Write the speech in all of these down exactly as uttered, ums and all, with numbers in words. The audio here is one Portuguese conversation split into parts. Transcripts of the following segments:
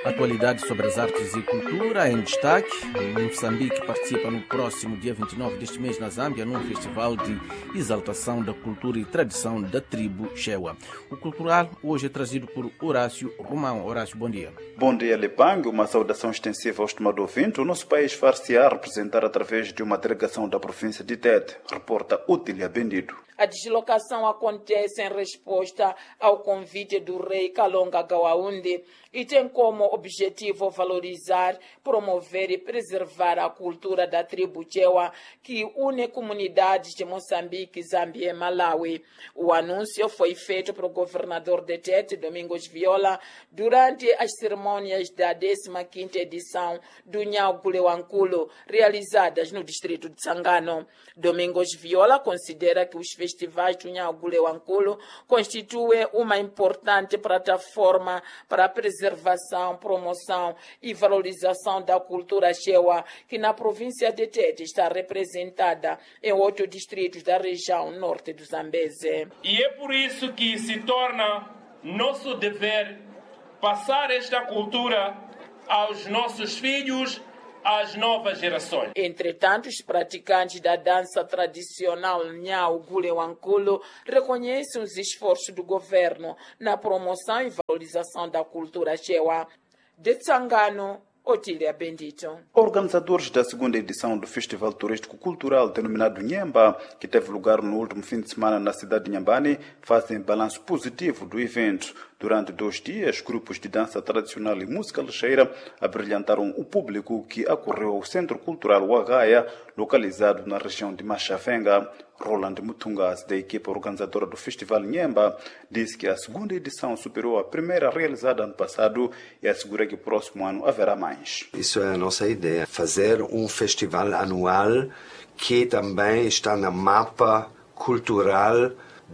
Atualidades sobre as artes e cultura em destaque. Moçambique participa no próximo dia vinte e nove deste mês na Zâmbia num festival de exaltação da cultura e tradição da tribo Chewa. O cultural hoje é trazido por Horácio Romão. Horácio, bom dia. Bom dia, Lepang. Uma saudação extensiva ao estimado ouvinte. O nosso país far-se-á representar através de uma delegação da província de Tete, reporta Útilia Bendido. A deslocação acontece em resposta ao convite do rei Kalonga Gawaunde e tem como objetivo valorizar, promover e preservar a cultura da tribo Chewa, que une comunidades de Moçambique, Zâmbia e Malawi. O anúncio foi feito pelo governador de Tete, Domingos Viola, durante as cerimônias da décima quinta edição do Nhau Gulewankulo, realizadas no distrito de Sangano. Domingos Viola considera que os festivais do Nhau Gulewankulo constituem uma importante plataforma para a preservação, promoção e valorização da cultura Chewa, que na província de Tete está representada em oito distritos da região norte do Zambeze. E é por isso que se torna nosso dever passar esta cultura aos nossos filhos, às novas gerações. Entretanto, os praticantes da dança tradicional Nhau Gulewankulo reconhecem os esforços do governo na promoção e valorização da cultura Chewa. De Tsangano, Otília Bendito. Organizadores da segunda edição do Festival Turístico Cultural denominado Nhemba, que teve lugar no último fim de semana na cidade de Nhambane, fazem balanço positivo do evento. Durante dois dias, grupos de dança tradicional e música lixeira abrilhantaram o público que acorreu ao Centro Cultural Wagaia, localizado na região de Machavenga. Roland Mutungas, da equipe organizadora do Festival Nhemba, disse que a segunda edição superou a primeira realizada ano passado e assegura que o próximo ano haverá mais. Isso é a nossa ideia, fazer um festival anual que também está na mapa cultural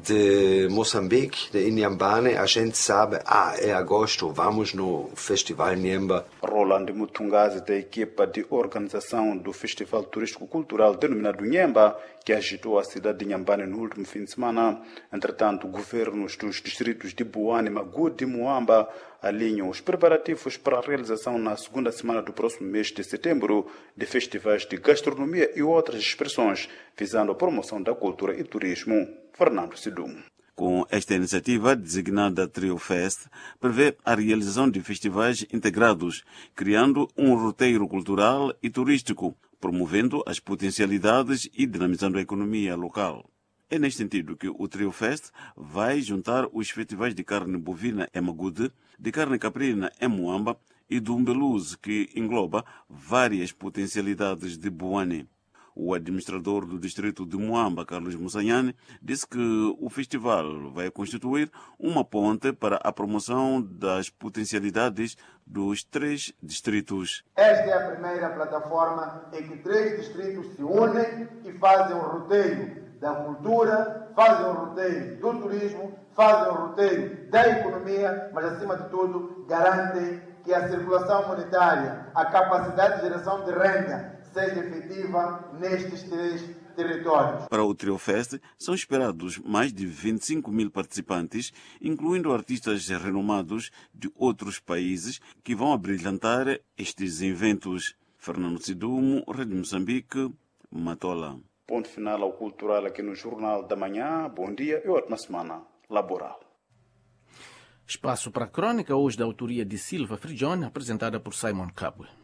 de Moçambique, de Inhambane. A gente sabe, ah, é agosto, vamos no Festival Nhemba. Roland Mutungazi, da equipa de organização do Festival Turístico Cultural denominado Nhemba, que agitou a cidade de Inhambane no último fim de semana. Entretanto, governos dos distritos de Buane, Magudi e Muamba alinham os preparativos para a realização na segunda semana do próximo mês de setembro de festivais de gastronomia e outras expressões, visando a promoção da cultura e turismo. Fernando Sidum. Com esta iniciativa, designada Trio Fest, prevê a realização de festivais integrados, criando um roteiro cultural e turístico, promovendo as potencialidades e dinamizando a economia local. É neste sentido que o Trio Fest vai juntar os festivais de carne bovina em Magude, de carne caprina em Muamba e do Umbeluz, que engloba várias potencialidades de Buane. O administrador do distrito de Muamba, Carlos Mussanhane, disse que o festival vai constituir uma ponte para a promoção das potencialidades dos três distritos. Esta é a primeira plataforma em que três distritos se unem e fazem um roteiro da cultura, fazem um roteiro do turismo, fazem um roteiro da economia, mas acima de tudo garantem que a circulação monetária, a capacidade de geração de renda seja efetiva nestes três territórios. Para o Trio Fest, são esperados mais de vinte e cinco mil participantes, incluindo artistas renomados de outros países que vão abrilhantar estes eventos. Fernando Sidumo, Rede Moçambique, Matola. Ponto final ao cultural aqui no Jornal da Manhã. Bom dia e ótima semana laboral. Espaço para a crônica, hoje da autoria de Silva Frigione, apresentada por Simon Cabwe.